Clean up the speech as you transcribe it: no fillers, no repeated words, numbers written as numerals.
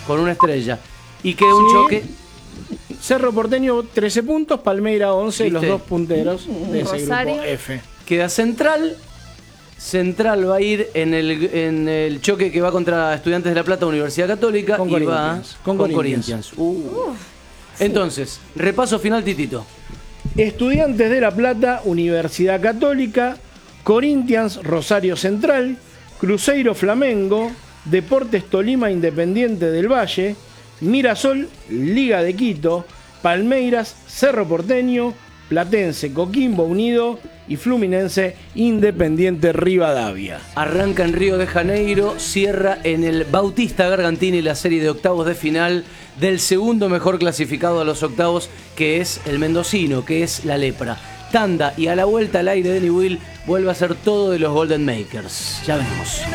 con una estrella. Y queda un choque. Cerro Porteño 13 puntos, Palmeira 11, ¿Viste? los dos punteros de ese Rosario. grupo F. Queda Central. Central va a ir en el choque que va contra Estudiantes de La Plata, Universidad Católica. Con y va Corinthians. con Con Corinthians. Entonces, repaso final, Titito. Estudiantes de La Plata, Universidad Católica, Corinthians, Rosario Central, Cruzeiro Flamengo, Deportes Tolima Independiente del Valle, Mirasol, Liga de Quito, Palmeiras, Cerro Porteño, Platense, Coquimbo Unido y Fluminense, Independiente Rivadavia. Arranca en Río de Janeiro, cierra en el Bautista Gargantini la serie de octavos de final del segundo mejor clasificado a los octavos, que es el mendocino, que es la Lepra. Tanda y a la vuelta al aire de Newell vuelve a ser todo de los Golden Makers. Ya vemos.